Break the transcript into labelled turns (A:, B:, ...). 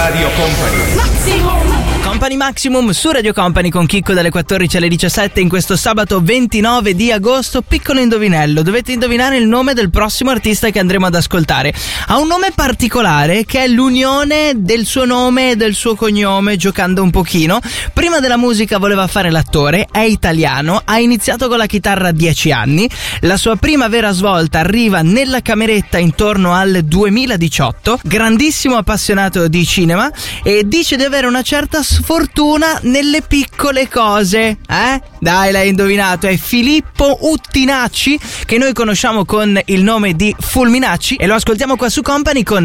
A: Radio Company.
B: Company Maximum su Radio Company con Chicco dalle 14 alle 17 in questo sabato 29 di agosto. Piccolo indovinello, dovete indovinare il nome del prossimo artista che andremo ad ascoltare. Ha un nome particolare che è l'unione del suo nome e del suo cognome, giocando un pochino. Prima della musica voleva fare l'attore, è italiano, ha iniziato con la chitarra a 10 anni. La sua prima vera svolta arriva nella cameretta intorno al 2018. Grandissimo appassionato di cinema e dice di avere una certa sfortuna nelle piccole cose. Dai, l'hai indovinato, è Filippo Uttinacci, che noi conosciamo con il nome di Fulminacci, e lo ascoltiamo qua su Company con